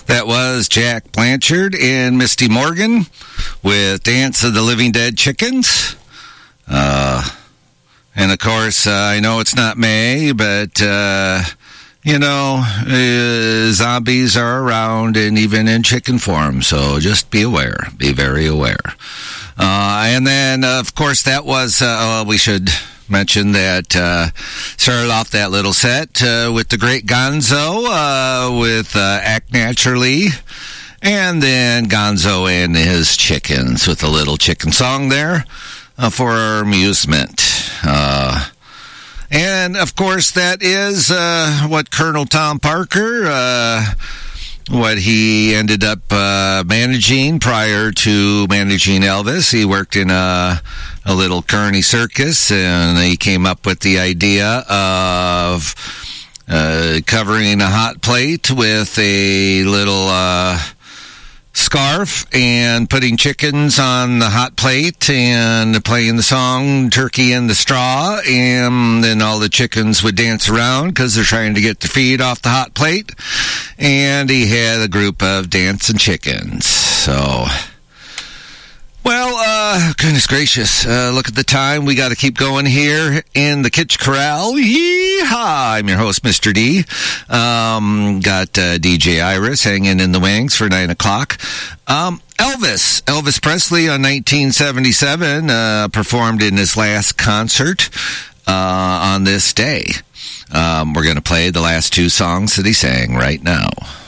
That was Jack Blanchard and Misty Morgan with Dance of the Living Dead Chickens. And of course, I know it's not May, but, zombies are around and even in chicken form. So just be aware. Be very aware. And then, of course, that was, we should mention that started off that little set with the great Gonzo with Act Naturally, and then Gonzo and his chickens with a little chicken song there for our amusement. And, of course, that is what Colonel Tom Parker, what he ended up managing prior to managing Elvis. He worked in a little Kearney circus, and he came up with the idea of covering a hot plate with a little scarf and putting chickens on the hot plate and playing the song Turkey in the Straw, and then all the chickens would dance around because they're trying to get their feet off the hot plate, and he had a group of dancing chickens. So, well, goodness gracious, look at the time. We got to keep going here in the Kitch Corral. Yeehaw! I'm your host, Mr. D. Got DJ Iris hanging in the wings for 9 o'clock. Elvis Presley on 1977 performed in his last concert on this day. We're going to play the last two songs that he sang right now.